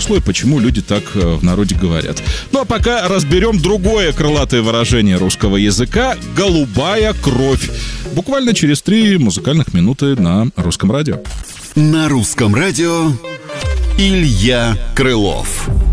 смысла и почему люди так в народе говорят. Ну а пока разберем другое крылатое выражение русского языка — «голубая кровь». Буквально через 3 музыкальных минуты на Русском радио. На Русском радио Илья Крылов.